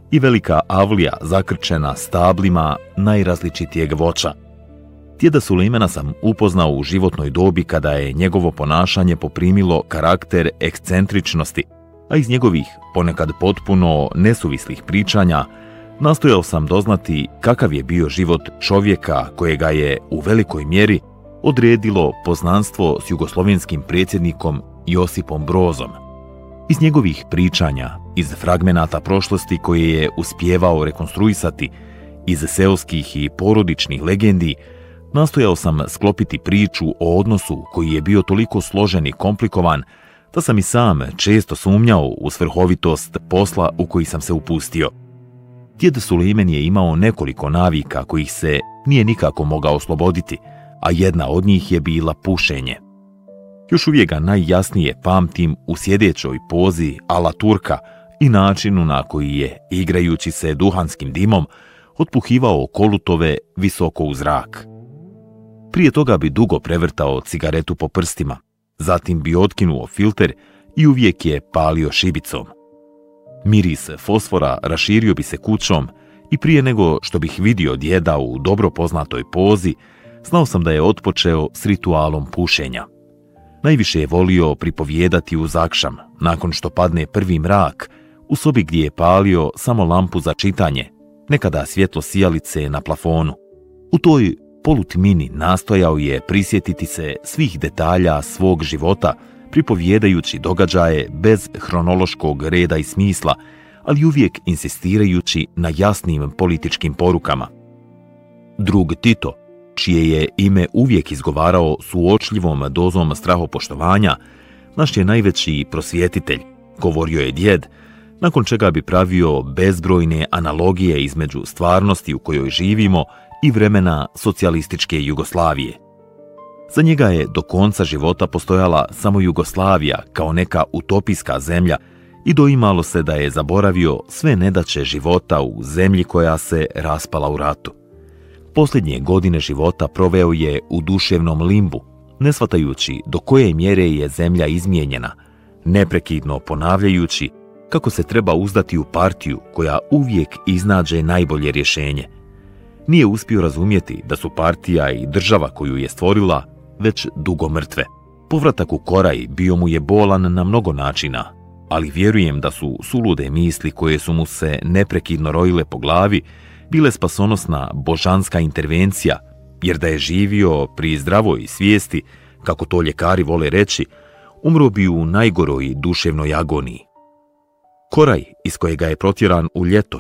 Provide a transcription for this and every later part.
i velika avlija zakrčena stablima najrazličitijeg voća. Djeda Sulejmana sam upoznao u životnoj dobi kada je njegovo ponašanje poprimilo karakter ekscentričnosti, a iz njegovih ponekad potpuno nesuvislih pričanja nastojao sam doznati kakav je bio život čovjeka kojega je u velikoj mjeri odredilo poznanstvo s jugoslovenskim predsjednikom Josipom Brozom. Iz njegovih pričanja, iz fragmenata prošlosti koje je uspijevao rekonstruisati, iz seoskih i porodičnih legendi, nastojao sam sklopiti priču o odnosu koji je bio toliko složen i komplikovan da sam i sam često sumnjao u svrhovitost posla u koji sam se upustio. Djed Sulejman je imao nekoliko navika kojih se nije nikako mogao osloboditi, a jedna od njih je bila pušenje. Još uvijek ga najjasnije pamtim u sjedećoj pozi ala Turka i načinu na koji je, igrajući se duhanskim dimom, otpuhivao kolutove visoko u zrak. Prije toga bi dugo prevrtao cigaretu po prstima, zatim bi otkinuo filter i uvijek je palio šibicom. Miris fosfora raširio bi se kućom i prije nego što bih vidio djeda u dobro poznatoj pozi, znao sam da je otpočeo s ritualom pušenja. Najviše je volio pripovijedati uz akšam, nakon što padne prvi mrak, u sobi gdje je palio samo lampu za čitanje, nekada svjetlo sijalice na plafonu. U toj polutmini nastojao je prisjetiti se svih detalja svog života, pripovijedajući događaje bez hronološkog reda i smisla, ali uvijek insistirajući na jasnim političkim porukama. Drug Tito, čije je ime uvijek izgovarao s uočljivom dozom strahopoštovanja, naš je najveći prosvjetitelj, govorio je djed, nakon čega bi pravio bezbrojne analogije između stvarnosti u kojoj živimo i vremena socijalističke Jugoslavije. Za njega je do konca života postojala samo Jugoslavija kao neka utopijska zemlja i doimalo se da je zaboravio sve nedaće života u zemlji koja se raspala u ratu. Posljednje godine života proveo je u duševnom limbu, ne shvatajući do koje mjere je zemlja izmijenjena, neprekidno ponavljajući kako se treba uzdati u partiju koja uvijek iznađe najbolje rješenje. Nije uspio razumjeti da su partija i država koju je stvorila već dugo mrtve. Povratak u Koraj bio mu je bolan na mnogo načina, ali vjerujem da su sulude misli koje su mu se neprekidno rojile po glavi bile spasonosna božanska intervencija, jer da je živio pri zdravoj svijesti, kako to ljekari vole reći, umro bi u najgoroj duševnoj agoniji. Koraj, iz kojega je protjeran u ljeto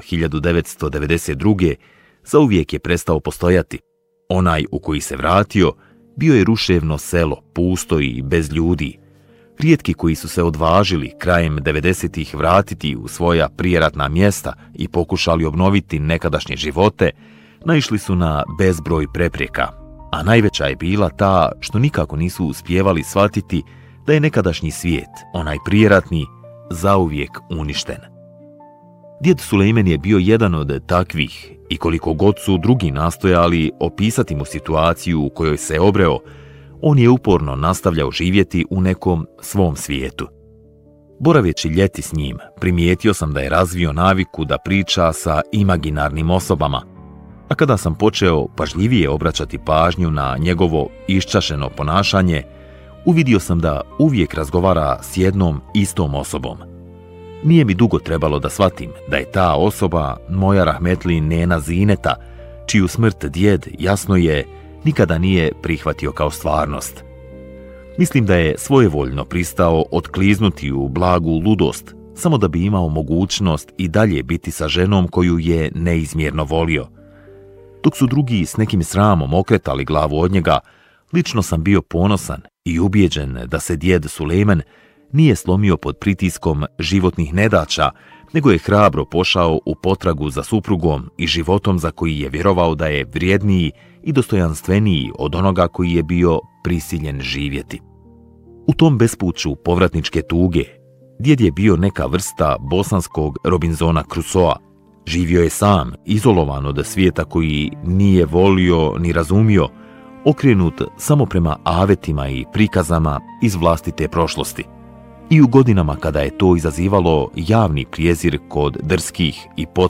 1992. zauvijek je prestao postojati. Onaj u koji se vratio bio je ruševno selo, pusto i bez ljudi. Rijetki koji su se odvažili krajem 90-ih vratiti u svoja prijeratna mjesta i pokušali obnoviti nekadašnje živote, naišli su na bezbroj prepreka, a najveća je bila ta što nikako nisu uspijevali shvatiti da je nekadašnji svijet, onaj prijeratni, zauvijek uništen. Djed Sulejman je bio jedan od takvih i koliko god su drugi nastojali opisati mu situaciju u kojoj se obreo, on je uporno nastavljao živjeti u nekom svom svijetu. Boraveći ljeti s njim, primijetio sam da je razvio naviku da priča sa imaginarnim osobama, a kada sam počeo pažljivije obraćati pažnju na njegovo iščašeno ponašanje, uvidio sam da uvijek razgovara s jednom istom osobom. Nije mi dugo trebalo da shvatim da je ta osoba moja rahmetli nena Zineta, čiju smrt djed, jasno je, nikada nije prihvatio kao stvarnost. Mislim da je svojevoljno pristao otkliznuti u blagu ludost, samo da bi imao mogućnost i dalje biti sa ženom koju je neizmjerno volio. Dok su drugi s nekim sramom okretali glavu od njega, lično sam bio ponosan i ubijeđen da se djed Sulejman nije slomio pod pritiskom životnih nedaća, nego je hrabro pošao u potragu za suprugom i životom za koji je vjerovao da je vrijedniji i dostojanstveniji od onoga koji je bio prisiljen živjeti. U tom bespuću povratničke tuge, djed je bio neka vrsta bosanskog Robinsona Crusoa. Živio je sam, izolovan od svijeta koji nije volio ni razumio, okrenut samo prema avetima i prikazama iz vlastite prošlosti. I u godinama kada je to izazivalo javni prijezir kod drskih i